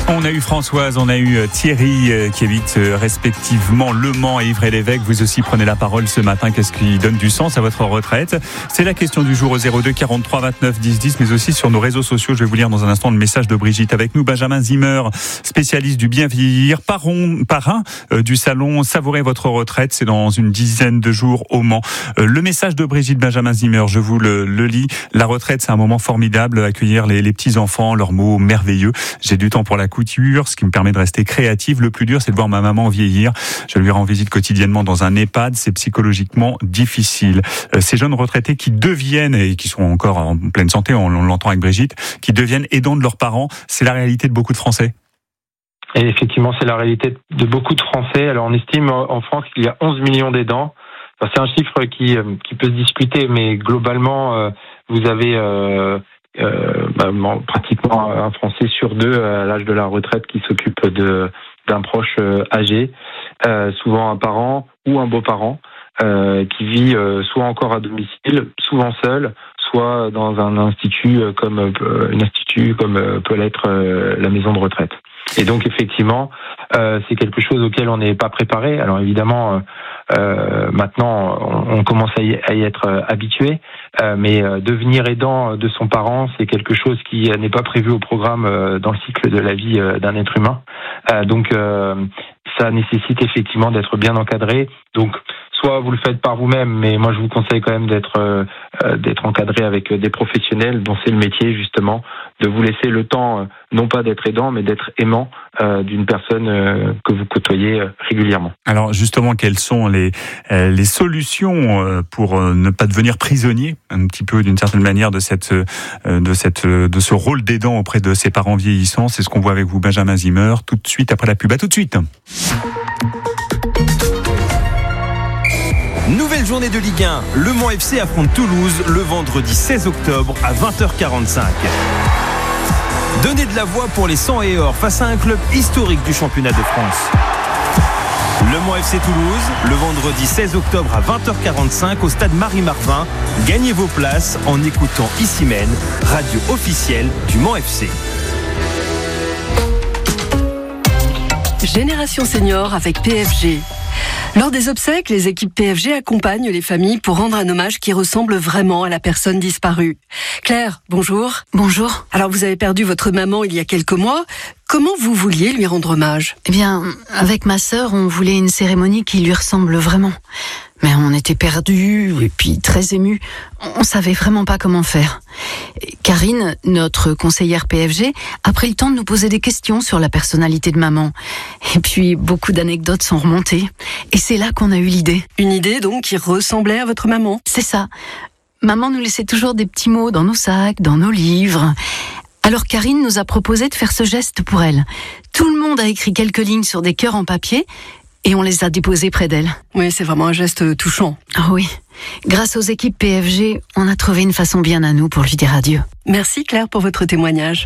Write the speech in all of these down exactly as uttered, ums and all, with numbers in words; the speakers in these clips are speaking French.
On a eu Françoise, on a eu Thierry qui habite respectivement Le Mans et Ivry-l'Évêque. Vous aussi prenez la parole ce matin. Qu'est-ce qui donne du sens à votre retraite? C'est la question du jour au zéro deux quarante-trois vingt-neuf dix dix, mais aussi sur nos réseaux sociaux. Je vais vous lire dans un instant le message de Brigitte. Avec nous, Benjamin Zimmer, spécialiste du bien vieillir, parrain, parrain euh, du salon Savourez votre retraite. C'est dans une dizaine de jours au Mans. Euh, le message de Brigitte, Benjamin Zimmer, je vous le, le lis. La retraite, c'est un moment formidable. Accueillir les, les petits-enfants, leurs mots merveilleux. J'ai du temps pour la couture, ce qui me permet de rester créative. Le plus dur, c'est de voir ma maman vieillir. Je lui rends visite quotidiennement dans un EHPAD. C'est psychologiquement difficile. Euh, ces jeunes retraités qui deviennent, et qui sont encore en pleine santé, on, on l'entend avec Brigitte, qui deviennent aidants de leurs parents, c'est la réalité de beaucoup de Français. Et effectivement, c'est la réalité de beaucoup de Français. Alors, on estime en France qu'il y a onze millions d'aidants. Enfin, c'est un chiffre qui, qui peut se discuter, mais globalement, vous avez euh, euh, bah, pratiquement un Français sur deux à l'âge de la retraite qui s'occupe de, d'un proche âgé, euh, souvent un parent ou un beau-parent, euh, qui vit euh, soit encore à domicile, souvent seul, soit dans un institut comme euh, un institut comme euh, peut l'être euh, la maison de retraite. Et donc effectivement, euh, c'est quelque chose auquel on n'est pas préparé. Alors évidemment, euh, maintenant, on, on commence à y, à y être euh, habitué, euh, mais euh, devenir aidant de son parent, c'est quelque chose qui n'est pas prévu au programme euh, dans le cycle de la vie euh, d'un être humain. Euh, donc euh, ça nécessite effectivement d'être bien encadré. Donc soit vous le faites par vous-même, mais moi je vous conseille quand même d'être euh, d'être encadré avec des professionnels dont c'est le métier justement, de vous laisser le temps, euh, non pas d'être aidant, mais d'être aimant euh, d'une personne euh, que vous côtoyez euh, régulièrement. Alors justement, quelles sont les euh, les solutions euh, pour euh, ne pas devenir prisonnier, un petit peu d'une certaine manière, de cette euh, de cette euh, de ce rôle d'aidant auprès de ses parents vieillissants? C'est ce qu'on voit avec vous, Benjamin Zimmer, tout de suite après la pub. À tout de suite. Nouvelle journée de Ligue un, Le Mans F C affronte Toulouse le vendredi seize octobre à vingt heures quarante-cinq. Donnez de la voix pour les cent et or face à un club historique du championnat de France. Le Mans F C Toulouse, le vendredi seize octobre à vingt heures quarante-cinq au stade Marie-Marvin. Gagnez vos places en écoutant Issymène, radio officielle du Mans F C. Génération Senior avec P F G. Lors des obsèques, les équipes P F G accompagnent les familles pour rendre un hommage qui ressemble vraiment à la personne disparue. Claire, bonjour. Bonjour. Alors vous avez perdu votre maman il y a quelques mois. Comment vous vouliez lui rendre hommage? Eh bien, avec ma sœur, on voulait une cérémonie qui lui ressemble vraiment. Mais on était perdus et puis très émus. On savait vraiment pas comment faire. Karine, notre conseillère P F G, a pris le temps de nous poser des questions sur la personnalité de maman. Et puis, beaucoup d'anecdotes sont remontées. Et c'est là qu'on a eu l'idée. Une idée donc qui ressemblait à votre maman? C'est ça. Maman nous laissait toujours des petits mots dans nos sacs, dans nos livres. Alors Karine nous a proposé de faire ce geste pour elle. Tout le monde a écrit quelques lignes sur des cœurs en papier et on les a déposés près d'elle. Oui, c'est vraiment un geste touchant. Ah oui. Grâce aux équipes P F G, on a trouvé une façon bien à nous pour lui dire adieu. Merci Claire pour votre témoignage.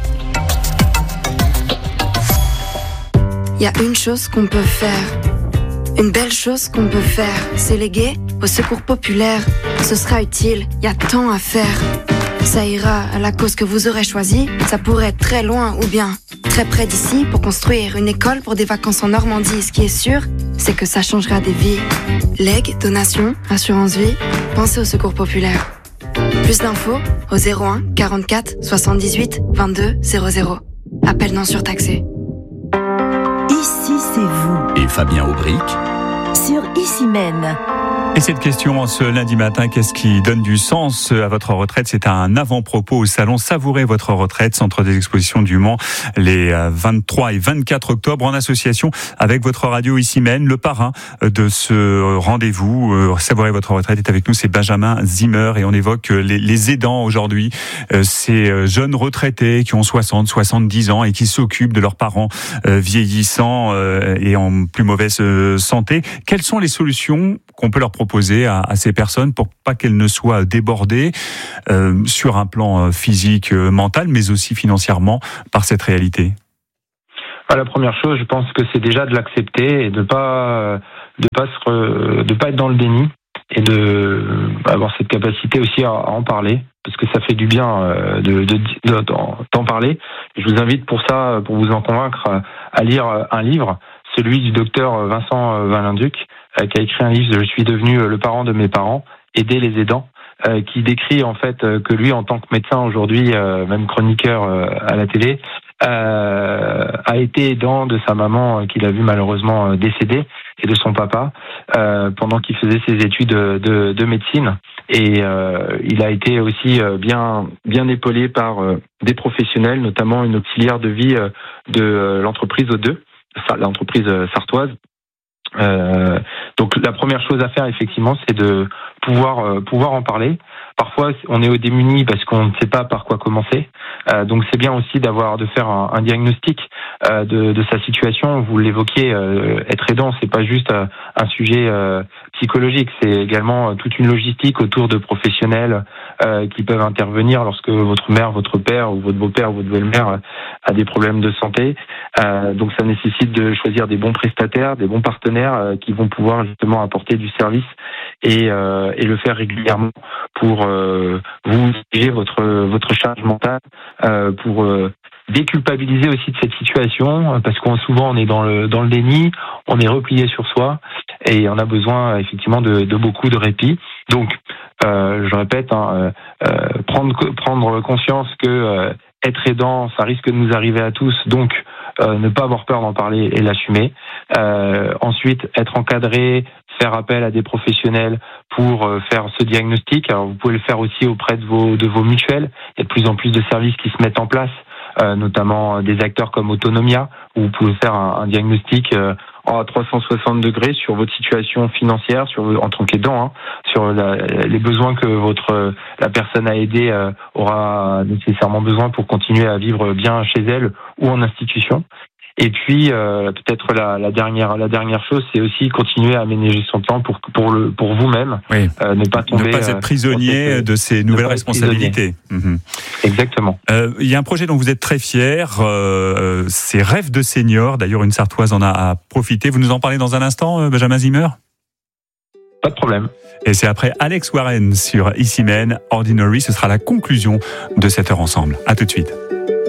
Il y a une chose qu'on peut faire. Une belle chose qu'on peut faire, c'est léguer au secours populaire. Ce sera utile, il y a tant à faire. Ça ira à la cause que vous aurez choisie. Ça pourrait être très loin ou bien très près d'ici pour construire une école pour des vacances en Normandie. Ce qui est sûr, c'est que ça changera des vies. Legs, donations, assurance vie, pensez au secours populaire. Plus d'infos au zéro un quarante-quatre soixante-dix-huit vingt-deux zéro zéro. Appel non surtaxé. Ici, c'est vous. Et Fabien Aubric Sur Issymène. Et cette question ce lundi matin, qu'est-ce qui donne du sens à votre retraite? C'est un avant-propos au salon Savourez votre retraite, centre des expositions du Mans, les vingt-trois et vingt-quatre octobre, en association avec votre radio Issymène. Le parrain de ce rendez-vous, Savourez votre retraite, est avec nous, c'est Benjamin Zimmer, et on évoque les, les aidants aujourd'hui, ces jeunes retraités qui ont soixante, soixante-dix ans et qui s'occupent de leurs parents vieillissants et en plus mauvaise santé. Quelles sont les solutions qu'on peut leur proposer à, à ces personnes pour pas qu'elles ne soient débordées euh, sur un plan physique, euh, mental, mais aussi financièrement par cette réalité? La première chose, je pense que c'est déjà de l'accepter et de pas de pas se re, de pas être dans le déni. et de avoir cette capacité aussi à, à en parler, parce que ça fait du bien euh, de, de, de, d'en, d'en parler. Je vous invite pour ça, pour vous en convaincre, à lire un livre, celui du docteur Vincent Valenduc, euh, qui a écrit un livre « Je suis devenu le parent de mes parents, aider les aidants », euh, qui décrit en fait que lui, en tant que médecin aujourd'hui, euh, même chroniqueur euh, à la télé, euh, a été aidant de sa maman euh, qu'il a vu malheureusement euh, décédée, et de son papa euh, pendant qu'il faisait ses études de, de, de médecine. Et euh, il a été aussi euh, bien bien épaulé par euh, des professionnels, notamment une auxiliaire de vie euh, de euh, l'entreprise O deux, l'entreprise euh, sartoise. Euh, donc la première chose à faire effectivement, c'est de pouvoir euh, pouvoir en parler. Parfois on est au démuni parce qu'on ne sait pas par quoi commencer. Euh, donc c'est bien aussi d'avoir de faire un, un diagnostic euh, de, de sa situation. Vous l'évoquiez, euh, être aidant, c'est pas juste euh, un sujet euh, psychologique, c'est également euh, toute une logistique autour de professionnels euh, qui peuvent intervenir lorsque votre mère, votre père ou votre beau-père ou votre belle-mère a des problèmes de santé. Euh, donc ça nécessite de choisir des bons prestataires, des bons partenaires euh, qui vont pouvoir justement apporter du service et, euh, et le faire régulièrement pour euh, vous alléger votre votre charge mentale, euh, pour euh, déculpabiliser aussi de cette situation, parce qu'on souvent on est dans le dans le déni, on est replié sur soi et on a besoin effectivement de, de beaucoup de répit. Donc euh, je répète, hein, euh, prendre prendre conscience que euh, être aidant, ça risque de nous arriver à tous, donc euh, ne pas avoir peur d'en parler et l'assumer. Euh, ensuite, être encadré, faire appel à des professionnels pour euh, faire ce diagnostic. Alors vous pouvez le faire aussi auprès de vos de vos mutuelles. Il y a de plus en plus de services qui se mettent en place, euh, notamment des acteurs comme Autonomia, où vous pouvez faire un, un diagnostic euh, à trois cent soixante degrés sur votre situation financière, sur en tant qu'aidant, hein, sur la, les besoins que votre la personne à aider euh, aura nécessairement besoin pour continuer à vivre bien chez elle ou en institution. Et puis euh, peut-être la, la dernière la dernière chose, c'est aussi continuer à aménager son temps pour pour le pour vous-même, oui. euh, ne pas tomber, ne pas être prisonnier euh, de ces nouvelles responsabilités. Mmh. Exactement. Euh, il y a un projet dont vous êtes très fier, euh, c'est Rêve de senior. D'ailleurs, une Sartoise en a profité. Vous nous en parlez dans un instant, Benjamin Zimmer ? Pas de problème. Et c'est après Alex Warren sur Ici Men, Ordinary. Ce sera la conclusion de cette heure ensemble. À tout de suite.